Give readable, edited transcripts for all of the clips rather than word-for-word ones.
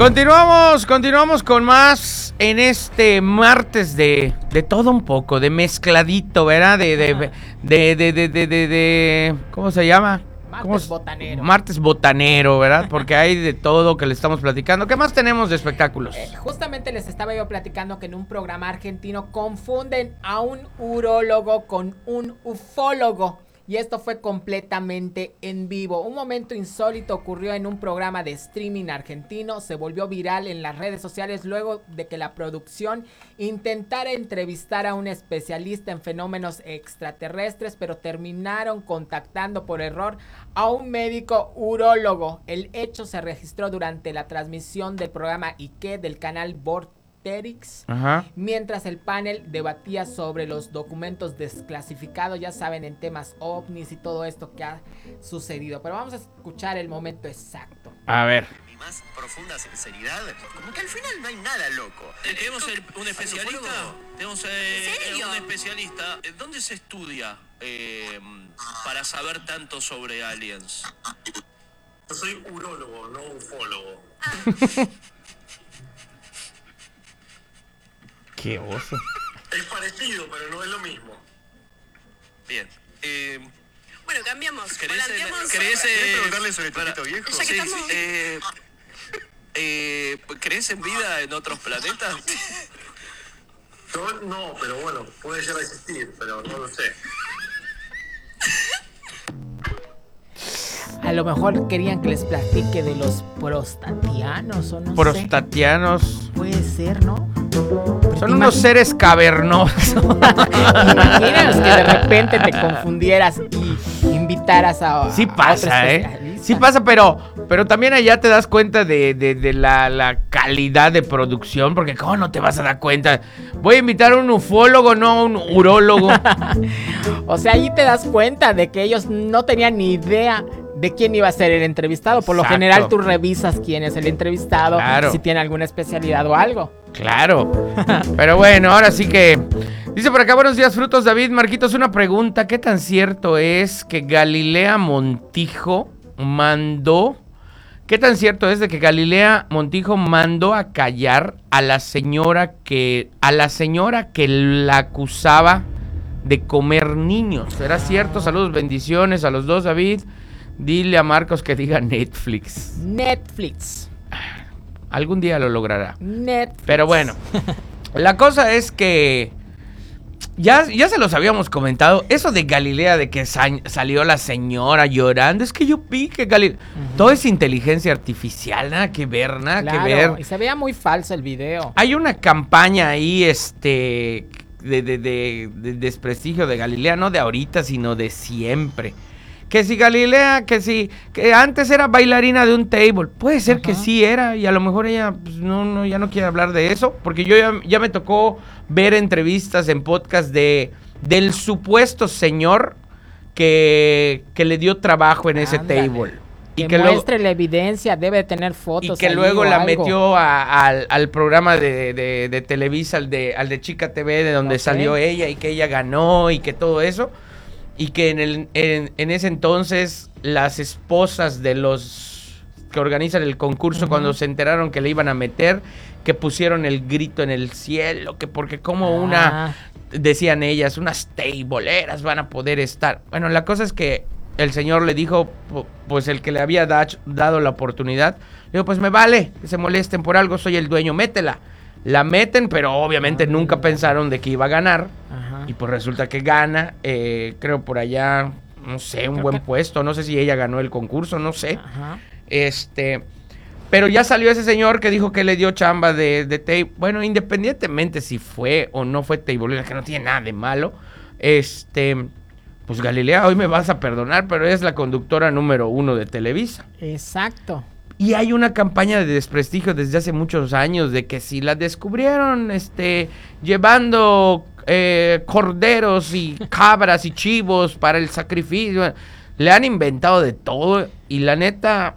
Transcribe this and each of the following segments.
Continuamos con más en este martes de todo un poco, de mezcladito, ¿verdad? ¿Cómo se llama? Martes botanero. Martes botanero, ¿verdad? Porque hay de todo que le estamos platicando. ¿Qué más tenemos de espectáculos? Justamente les estaba yo platicando que en un programa argentino confunden a un urólogo con un ufólogo. Y esto fue completamente en vivo. Un momento insólito ocurrió en un programa de streaming argentino. Se volvió viral en las redes sociales luego de que la producción intentara entrevistar a un especialista en fenómenos extraterrestres, pero terminaron contactando por error a un médico urólogo. El hecho se registró durante la transmisión del programa Ike del canal Vorterix. Ajá. Mientras el panel debatía sobre los documentos desclasificados, ya saben, en temas ovnis y todo esto que ha sucedido. Pero vamos a escuchar el momento exacto. A ver. Mi más profunda sinceridad, como que al final no hay nada loco. Tenemos un especialista. Tenemos un especialista. ¿Dónde se estudia para saber tanto sobre aliens? Yo soy urólogo, no ufólogo. Qué oso. Es parecido, pero no es lo mismo. Bien. Bueno, cambiamos. ¿Querés preguntarle sobre Tito Viejo? Ya que estamos. ¿Crees en vida en otros planetas? Yo no, pero bueno, puede llegar a existir, pero no lo sé. A lo mejor querían que les platique de los prostatianos o no Prostatianos. sé. Puede ser, ¿no? Son unos seres cavernosos. Imaginas que de repente te confundieras y invitaras a Sí a pasa, otro ¿eh? especialista. Sí pasa, pero también allá te das cuenta de la calidad de producción, porque ¿cómo no te vas a dar cuenta? Voy a invitar a un ufólogo, no a un urólogo. O sea, ahí te das cuenta de que ellos no tenían ni idea de quién iba a ser el entrevistado. Por lo Exacto. general tú revisas quién es el entrevistado, Claro. si tiene alguna especialidad o algo. Claro. Pero bueno, ahora sí que... Dice por acá, buenos días, Frutos David. Marquitos, una pregunta. ¿Qué tan cierto es que Galilea Montijo mandó... ¿Qué tan cierto es de que Galilea Montijo mandó a callar a la señora que la acusaba de comer niños? ¿Será cierto? Saludos, bendiciones a los dos, David. Dile a Marcos que diga Netflix. Netflix. Algún día lo logrará. Netflix. Pero bueno, la cosa es que ya se los habíamos comentado. Eso de Galilea, de que salió la señora llorando. Es que yo vi que Galilea... Todo es inteligencia artificial, nada que ver, nada Claro, que ver. y se veía muy falso el video. Hay una campaña ahí, de desprestigio de Galilea, no de ahorita, sino de siempre. Que si Galilea, que antes era bailarina de un table. Puede ser que sí era, y a lo mejor ella pues, ya no quiere hablar de eso, porque yo ya me tocó ver entrevistas en podcast del supuesto señor que le dio trabajo en ese Ándale. table. Que muestre la evidencia, debe tener fotos. Y que ahí luego o la algo. metió al programa de Televisa, al de Chica TV, de donde salió ella, y que ella ganó y que todo eso. Y que en ese entonces las esposas de los que organizan el concurso, cuando se enteraron que le iban a meter, que pusieron el grito en el cielo, que porque como decían ellas, unas tableeras van a poder estar. Bueno, la cosa es que el señor le dijo, pues el que le había dado la oportunidad, le dijo, pues me vale que se molesten por algo, soy el dueño, métela. La meten, pero obviamente nunca pensaron de que iba a ganar. Ajá. Y pues resulta que gana, creo por allá, no sé, un buen puesto. No sé si ella ganó el concurso, no sé. Ajá. Pero ya salió ese señor que dijo que le dio chamba de table. Bueno, independientemente si fue o no fue table, que no tiene nada de malo. Pues Galilea, hoy me vas a perdonar, pero es la conductora número 1 de Televisa. Exacto. Y hay una campaña de desprestigio desde hace muchos años de que si la descubrieron llevando corderos y cabras y chivos para el sacrificio, le han inventado de todo. Y la neta,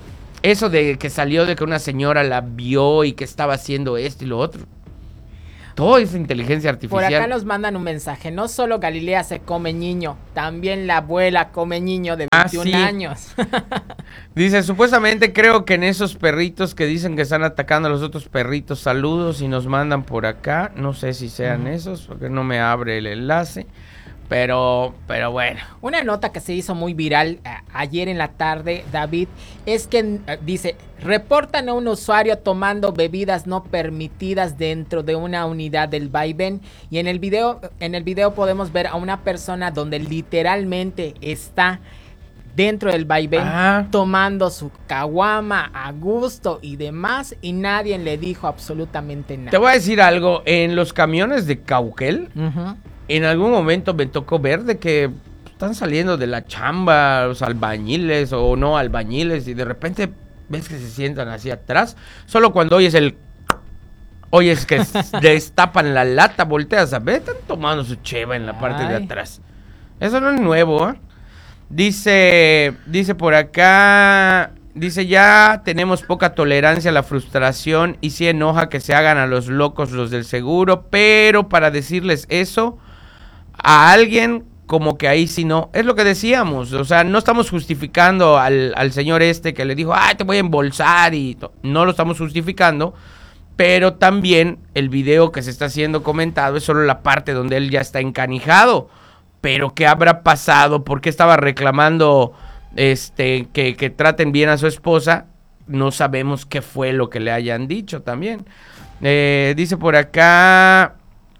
eso de que salió de que una señora la vio y que estaba haciendo esto y lo otro. Todo es inteligencia Por artificial. acá nos mandan un mensaje. No solo Galilea se come niño, también la abuela come niño de 21 sí. años. Dice, supuestamente creo que en esos perritos que dicen que están atacando a los otros perritos, saludos y nos mandan por acá. No sé si sean esos, porque no me abre el enlace. Pero bueno. Una nota que se hizo muy viral ayer en la tarde, David, es que dice, reportan a un usuario tomando bebidas no permitidas dentro de una unidad del vaivén, y en el video podemos ver a una persona donde literalmente está dentro del vaivén tomando su caguama a gusto y demás, y nadie le dijo absolutamente nada. Te voy a decir algo, en los camiones de Cauquel, en algún momento me tocó ver de que están saliendo de la chamba los albañiles o no albañiles, y de repente ves que se sientan así atrás, solo cuando oyes que destapan la lata, volteas a ver, están tomando su cheva en la parte de atrás. Eso no es nuevo, ¿eh? Dice por acá, dice, ya tenemos poca tolerancia a la frustración y sí enoja que se hagan a los locos los del seguro, pero para decirles eso a alguien, como que ahí sí no, es lo que decíamos, o sea, no estamos justificando al señor que le dijo, te voy a embolsar, y no lo estamos justificando, pero también el video que se está siendo comentado es solo la parte donde él ya está encanijado. Pero ¿qué habrá pasado? ¿Por qué estaba reclamando que traten bien a su esposa? No sabemos qué fue lo que le hayan dicho también. Dice por acá,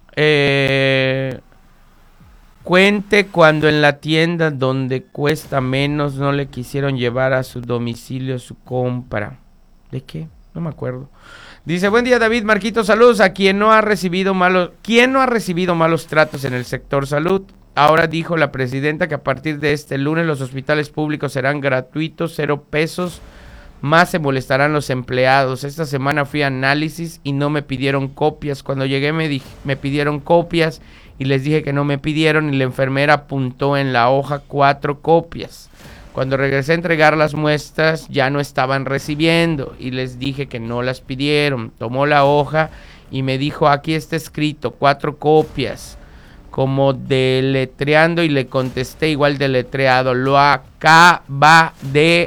cuente cuando en la tienda donde cuesta menos no le quisieron llevar a su domicilio su compra. ¿De qué? No me acuerdo. Dice, buen día David, Marquito, saludos a quien no ha recibido malos tratos en el sector salud. Ahora dijo la presidenta que a partir de este lunes los hospitales públicos serán gratuitos, 0 pesos, más se molestarán los empleados. Esta semana fui a análisis y no me pidieron copias. Cuando llegué me pidieron copias y les dije que no me pidieron, y la enfermera apuntó en la hoja 4 copias. Cuando regresé a entregar las muestras ya no estaban recibiendo y les dije que no las pidieron. Tomó la hoja y me dijo, aquí está escrito 4 copias. Como deletreando, y le contesté igual deletreado, lo acaba de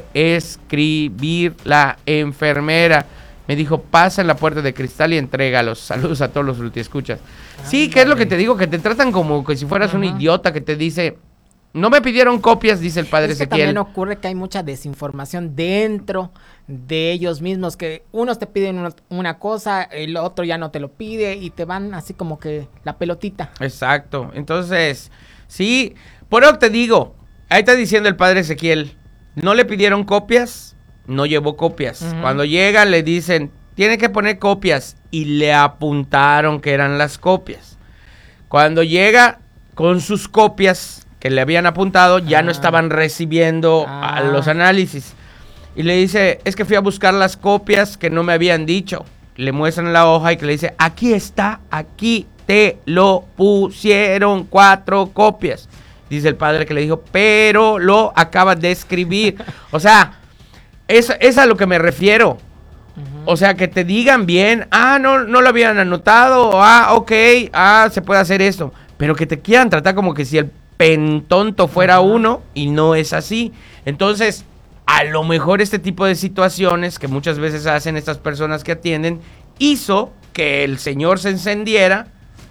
escribir la enfermera. Me dijo, pasa en la puerta de cristal y entrégalos. Saludos a todos los frutiescuchas. Sí, ¿qué es lo que te digo? Que te tratan como que si fueras un idiota que te dice, no me pidieron copias, dice el padre Ezequiel. También ocurre que hay mucha desinformación dentro de ellos mismos, que unos te piden una cosa, el otro ya no te lo pide, y te van así como que la pelotita. Exacto. Entonces, sí, por eso te digo, ahí está diciendo el padre Ezequiel, no le pidieron copias, no llevó copias. Cuando llega le dicen, tiene que poner copias, y le apuntaron que eran las copias. Cuando llega con sus copias que le habían apuntado, ya no estaban recibiendo a los análisis. Y le dice, es que fui a buscar las copias que no me habían dicho. Le muestran la hoja y que le dice, aquí está, aquí te lo pusieron 4 copias. Dice el padre que le dijo, pero lo acabas de escribir. O sea, es a lo que me refiero. O sea, que te digan bien, no lo habían anotado, ok, se puede hacer esto. Pero que te quieran tratar como que si el pentonto fuera uno, y no es así. Entonces, a lo mejor este tipo de situaciones que muchas veces hacen estas personas que atienden, hizo que el señor se encendiera,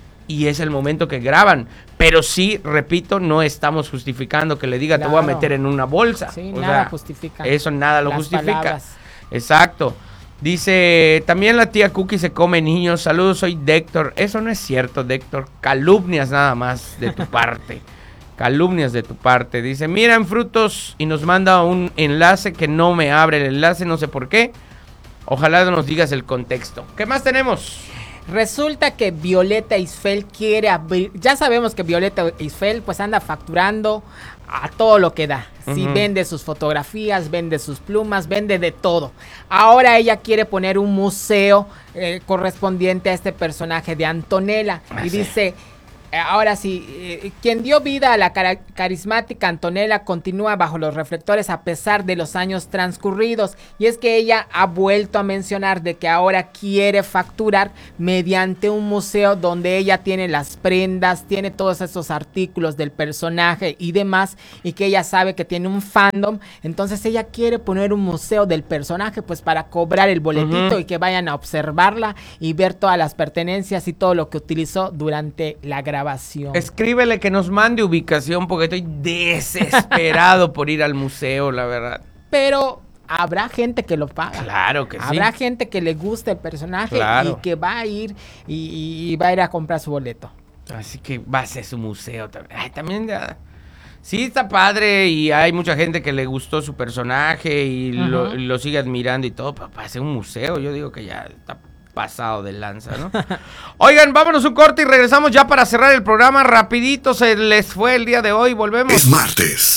y es el momento que graban. Pero sí, repito, no estamos justificando que le diga, te voy a meter en una bolsa. Sí, nada justifica. Eso nada lo justifica. Palabras. Exacto. Dice, también la tía Cookie se come niños. Saludos, soy Déctor. Eso no es cierto, Déctor. Calumnias nada más de tu parte. Calumnias de tu parte. Dice, miran frutos, y nos manda un enlace que no me abre el enlace, no sé por qué. Ojalá nos digas el contexto. ¿Qué más tenemos? Resulta que Violeta Isfel quiere abrir. Ya sabemos que Violeta Isfel pues anda facturando a todo lo que da. Sí, vende sus fotografías, vende sus plumas, vende de todo. Ahora ella quiere poner un museo correspondiente a este personaje de Antonella. Y dice, Ahora sí, quien dio vida a la carismática Antonella continúa bajo los reflectores a pesar de los años transcurridos, y es que ella ha vuelto a mencionar de que ahora quiere facturar mediante un museo donde ella tiene las prendas, tiene todos esos artículos del personaje y demás, y que ella sabe que tiene un fandom, entonces ella quiere poner un museo del personaje pues para cobrar el boletito y que vayan a observarla y ver todas las pertenencias y todo lo que utilizó durante la grabación. Escríbele que nos mande ubicación porque estoy desesperado por ir al museo, la verdad. Pero habrá gente que lo paga. Claro que sí. Habrá gente que le gusta el personaje y que va a ir y va a ir a comprar su boleto. Así que va a ser su museo también. Ay, también sí está padre y hay mucha gente que le gustó su personaje y lo sigue admirando y todo, pero para hacer un museo yo digo que ya está pasado de lanza, ¿no? Oigan, vámonos un corte y regresamos ya para cerrar el programa. Rapidito se les fue el día de hoy, volvemos. Es martes.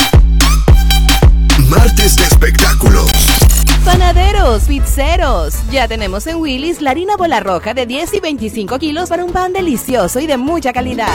Martes de espectáculos. Panaderos, pizzeros, ya tenemos en Willy's la harina bola roja de 10 y 25 kilos para un pan delicioso y de mucha calidad.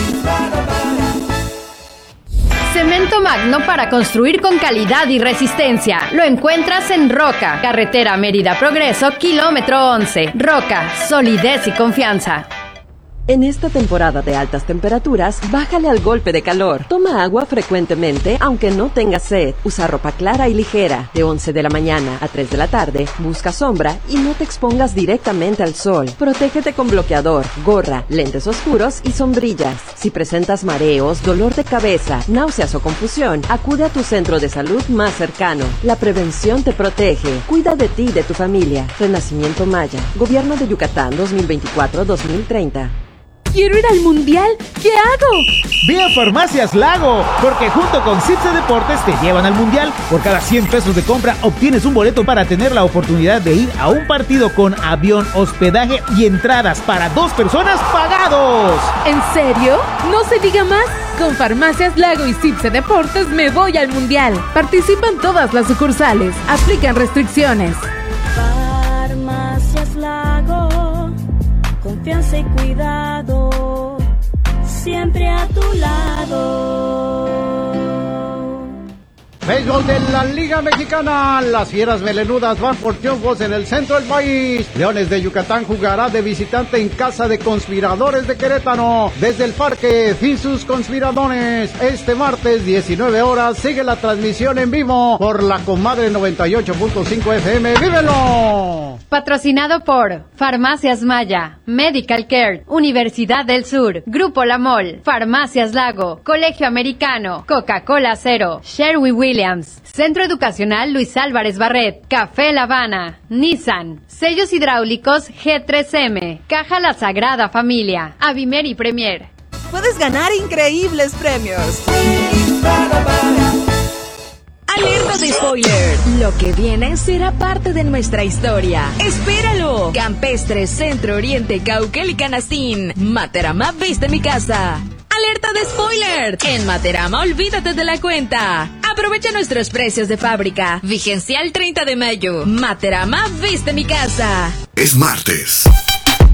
Cemento Magno para construir con calidad y resistencia. Lo encuentras en Roca, carretera Mérida Progreso, kilómetro 11. Roca, solidez y confianza. En esta temporada de altas temperaturas, bájale al golpe de calor. Toma agua frecuentemente, aunque no tengas sed. Usa ropa clara y ligera. De 11 de la mañana a 3 de la tarde, busca sombra y no te expongas directamente al sol. Protégete con bloqueador, gorra, lentes oscuros y sombrillas. Si presentas mareos, dolor de cabeza, náuseas o confusión, acude a tu centro de salud más cercano. La prevención te protege. Cuida de ti y de tu familia. Renacimiento Maya. Gobierno de Yucatán 2024-2030. ¡Quiero ir al mundial! ¿Qué hago? Ve a Farmacias Lago, porque junto con Cipse Deportes te llevan al mundial. Por cada 100 pesos de compra obtienes un boleto para tener la oportunidad de ir a un partido con avión, hospedaje y entradas para 2 personas pagados. ¿En serio? No se diga más. Con Farmacias Lago y Cipse Deportes me voy al mundial. Participan todas las sucursales. Aplican restricciones. Farmacias Lago, confianza y cuidado, siempre a tu lado. Béisbol de la Liga Mexicana. Las Fieras Melenudas van por triunfos en el centro del país. Leones de Yucatán jugará de visitante en casa de Conspiradores de Querétaro. Desde el parque, fin sus Conspiradores. Este martes, 19 horas, sigue la transmisión en vivo por la Comadre 98.5 FM. ¡Vívelo! Patrocinado por Farmacias Maya, Medical Care, Universidad del Sur, Grupo La Mol, Farmacias Lago, Colegio Americano, Coca-Cola Cero, Sherwin Williams, Centro Educacional Luis Álvarez Barret, Café La Habana, Nissan, Sellos Hidráulicos G3M, Caja La Sagrada Familia, Avimer y Premier. Puedes ganar increíbles premios. Alerta de spoiler. Lo que viene será parte de nuestra historia. ¡Espéralo! Campestre, Centro Oriente, Cauquel y Canastín. Materama viste mi casa. ¡Alerta de spoiler! En Materama olvídate de la cuenta. Aprovecha nuestros precios de fábrica. Vigencia el 30 de mayo. Materama viste mi casa. Es martes.